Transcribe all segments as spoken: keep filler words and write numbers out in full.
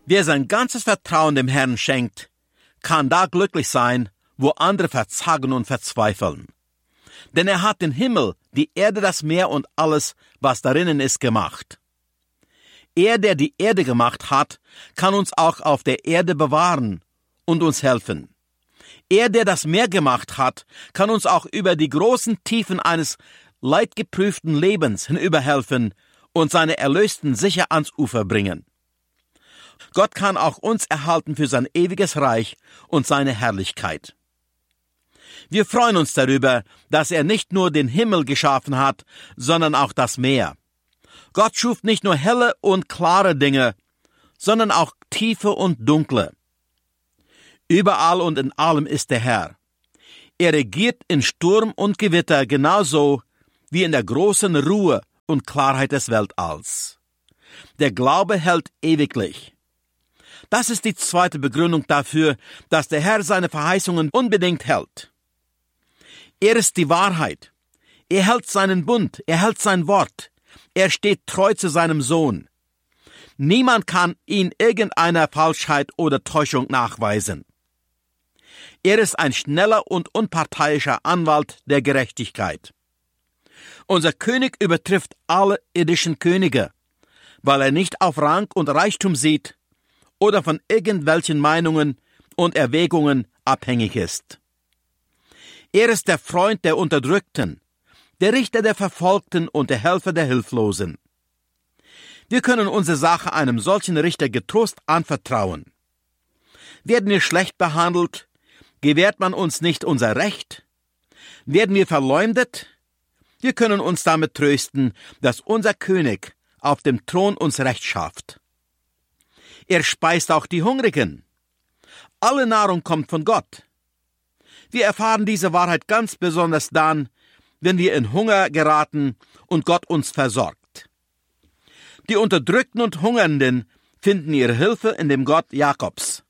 Wer sein ganzes Vertrauen dem Herrn schenkt, kann da glücklich sein, wo andere verzagen und verzweifeln. Denn er hat den Himmel, die Erde, das Meer und alles, was darinnen ist, gemacht. Er, der die Erde gemacht hat, kann uns auch auf der Erde bewahren und uns helfen. Er, der das Meer gemacht hat, kann uns auch über die großen Tiefen eines leidgeprüften Lebens hinüberhelfen und seine Erlösten sicher ans Ufer bringen. Gott kann auch uns erhalten für sein ewiges Reich und seine Herrlichkeit. Wir freuen uns darüber, dass er nicht nur den Himmel geschaffen hat, sondern auch das Meer. Gott schuf nicht nur helle und klare Dinge, sondern auch tiefe und dunkle. Überall und in allem ist der Herr. Er regiert in Sturm und Gewitter genauso wie in der großen Ruhe und Klarheit des Weltalls. Der Glaube hält ewiglich. Das ist die zweite Begründung dafür, dass der Herr seine Verheißungen unbedingt hält. Er ist die Wahrheit. Er hält seinen Bund, er hält sein Wort. Er steht treu zu seinem Sohn. Niemand kann ihn irgendeiner Falschheit oder Täuschung nachweisen. Er ist ein schneller und unparteiischer Anwalt der Gerechtigkeit. Unser König übertrifft alle irdischen Könige, weil er nicht auf Rang und Reichtum sieht oder von irgendwelchen Meinungen und Erwägungen abhängig ist. Er ist der Freund der Unterdrückten, der Richter der Verfolgten und der Helfer der Hilflosen. Wir können unsere Sache einem solchen Richter getrost anvertrauen. Werden wir schlecht behandelt, gewährt man uns nicht unser Recht? Werden wir verleumdet? Wir können uns damit trösten, dass unser König auf dem Thron uns Recht schafft. Er speist auch die Hungrigen. Alle Nahrung kommt von Gott. Wir erfahren diese Wahrheit ganz besonders dann, wenn wir in Hunger geraten und Gott uns versorgt. Die Unterdrückten und Hungernden finden ihre Hilfe in dem Gott Jakobs.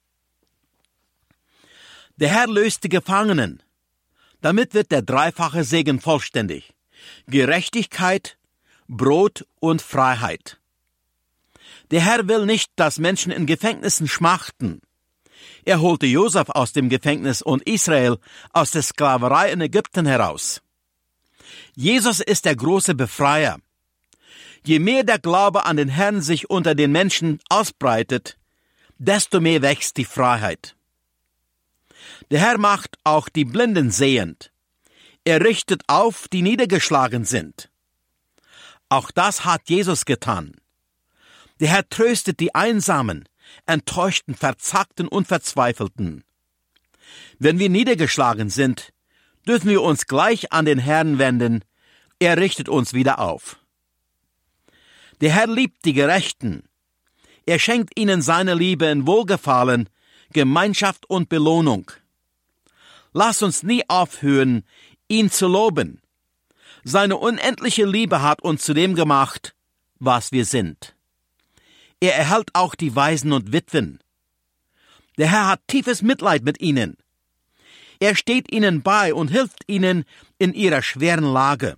Der Herr löst die Gefangenen. Damit wird der dreifache Segen vollständig. Gerechtigkeit, Brot und Freiheit. Der Herr will nicht, dass Menschen in Gefängnissen schmachten. Er holte Josef aus dem Gefängnis und Israel aus der Sklaverei in Ägypten heraus. Jesus ist der große Befreier. Je mehr der Glaube an den Herrn sich unter den Menschen ausbreitet, desto mehr wächst die Freiheit. Der Herr macht auch die Blinden sehend. Er richtet auf, die niedergeschlagen sind. Auch das hat Jesus getan. Der Herr tröstet die Einsamen, Enttäuschten, Verzagten und Verzweifelten. Wenn wir niedergeschlagen sind, dürfen wir uns gleich an den Herrn wenden. Er richtet uns wieder auf. Der Herr liebt die Gerechten. Er schenkt ihnen seine Liebe in Wohlgefallen, Gemeinschaft und Belohnung. Lass uns nie aufhören, ihn zu loben. Seine unendliche Liebe hat uns zu dem gemacht, was wir sind. Er erhält auch die Waisen und Witwen. Der Herr hat tiefes Mitleid mit ihnen. Er steht ihnen bei und hilft ihnen in ihrer schweren Lage.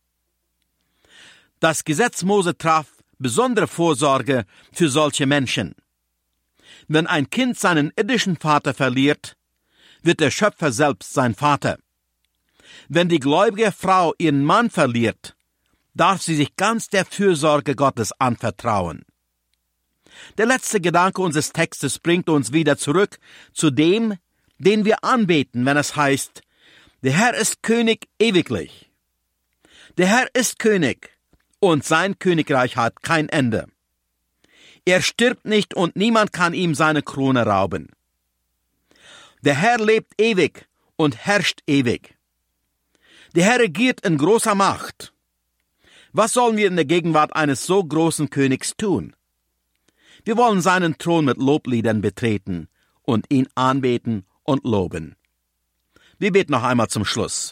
Das Gesetz Mose traf besondere Vorsorge für solche Menschen. Wenn ein Kind seinen irdischen Vater verliert, wird der Schöpfer selbst sein Vater. Wenn die gläubige Frau ihren Mann verliert, darf sie sich ganz der Fürsorge Gottes anvertrauen. Der letzte Gedanke unseres Textes bringt uns wieder zurück zu dem, den wir anbeten, wenn es heißt, der Herr ist König ewiglich. Der Herr ist König und sein Königreich hat kein Ende. Er stirbt nicht und niemand kann ihm seine Krone rauben. Der Herr lebt ewig und herrscht ewig. Der Herr regiert in großer Macht. Was sollen wir in der Gegenwart eines so großen Königs tun? Wir wollen seinen Thron mit Lobliedern betreten und ihn anbeten und loben. Wir beten noch einmal zum Schluss.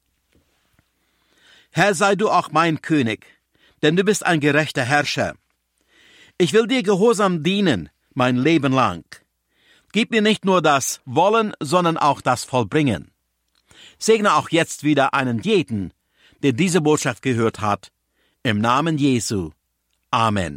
Herr, sei du auch mein König, denn du bist ein gerechter Herrscher. Ich will dir gehorsam dienen, mein Leben lang. Gib mir nicht nur das Wollen, sondern auch das Vollbringen. Segne auch jetzt wieder einen jeden, der diese Botschaft gehört hat. Im Namen Jesu. Amen.